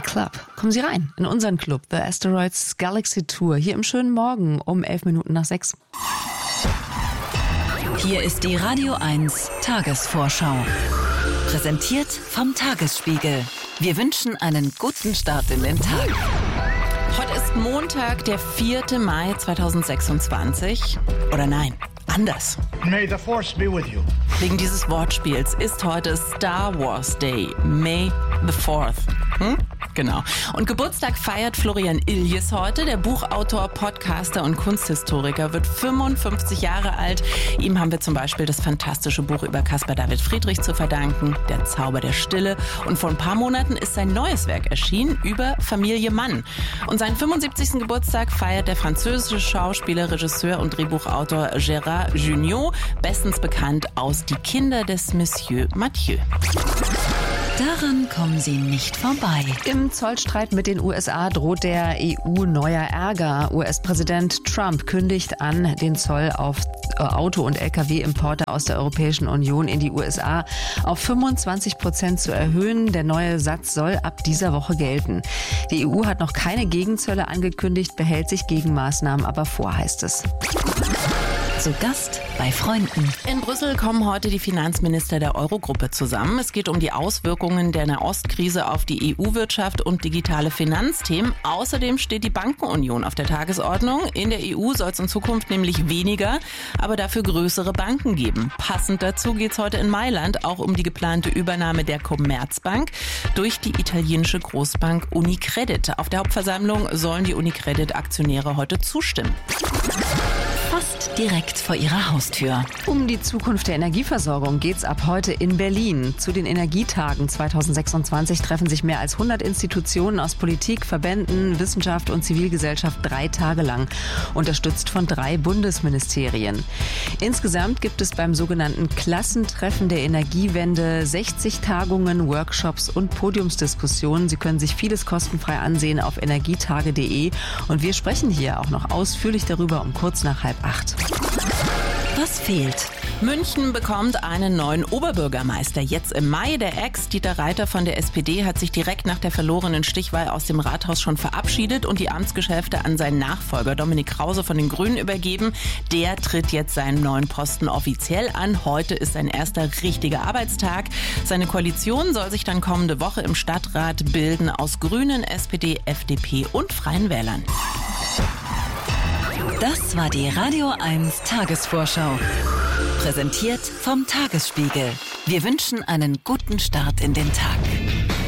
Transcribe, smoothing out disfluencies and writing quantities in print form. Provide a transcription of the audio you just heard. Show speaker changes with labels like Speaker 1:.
Speaker 1: Club. Kommen Sie rein in unseren Club, The Asteroids Galaxy Tour, hier im schönen Morgen um 6:11.
Speaker 2: Hier ist die Radio 1 Tagesvorschau. Präsentiert vom Tagesspiegel. Wir wünschen einen guten Start in den Tag. Heute ist Montag, der 4. Mai 2026. Oder nein, anders.
Speaker 3: May the Force be with you.
Speaker 2: Wegen dieses Wortspiels ist heute Star Wars Day, May the 4th. Genau. Und Geburtstag feiert Florian Iljes heute. Der Buchautor, Podcaster und Kunsthistoriker wird 55 Jahre alt. Ihm haben wir zum Beispiel das fantastische Buch über Caspar David Friedrich zu verdanken, Der Zauber der Stille. Und vor ein paar Monaten ist sein neues Werk erschienen über Familie Mann. Und seinen 75. Geburtstag feiert der französische Schauspieler, Regisseur und Drehbuchautor Gérard Jugnot, bestens bekannt aus Die Kinder des Monsieur Mathieu. Daran kommen Sie nicht vorbei.
Speaker 1: Im Zollstreit mit den USA droht der EU neuer Ärger. US-Präsident Trump kündigt an, den Zoll auf Auto- und Lkw-Importe aus der Europäischen Union in die USA auf 25% zu erhöhen. Der neue Satz soll ab dieser Woche gelten. Die EU hat noch keine Gegenzölle angekündigt, behält sich Gegenmaßnahmen aber vor, heißt es.
Speaker 2: Zu Gast bei Freunden. In Brüssel kommen heute die Finanzminister der Eurogruppe zusammen. Es geht um die Auswirkungen der Nahostkrise auf die EU-Wirtschaft und digitale Finanzthemen. Außerdem steht die Bankenunion auf der Tagesordnung. In der EU soll es in Zukunft nämlich weniger, aber dafür größere Banken geben. Passend dazu geht es heute in Mailand auch um die geplante Übernahme der Commerzbank durch die italienische Großbank Unicredit. Auf der Hauptversammlung sollen die Unicredit-Aktionäre heute zustimmen. Fast direkt vor ihrer Haustür.
Speaker 1: Um die Zukunft der Energieversorgung geht's ab heute in Berlin. Zu den Energietagen 2026 treffen sich mehr als 100 Institutionen aus Politik, Verbänden, Wissenschaft und Zivilgesellschaft 3 Tage lang, unterstützt von 3 Bundesministerien. Insgesamt gibt es beim sogenannten Klassentreffen der Energiewende 60 Tagungen, Workshops und Podiumsdiskussionen. Sie können sich vieles kostenfrei ansehen auf energietage.de. Und wir sprechen hier auch noch ausführlich darüber um kurz nach 7:30.
Speaker 2: Was fehlt? München bekommt einen neuen Oberbürgermeister. Jetzt im Mai. Der Ex-Dieter Reiter von der SPD hat sich direkt nach der verlorenen Stichwahl aus dem Rathaus schon verabschiedet und die Amtsgeschäfte an seinen Nachfolger Dominik Krause von den Grünen übergeben. Der tritt jetzt seinen neuen Posten offiziell an. Heute ist sein erster richtiger Arbeitstag. Seine Koalition soll sich dann kommende Woche im Stadtrat bilden aus Grünen, SPD, FDP und Freien Wählern. Das war die Radio 1 Tagesvorschau. Präsentiert vom Tagesspiegel. Wir wünschen einen guten Start in den Tag.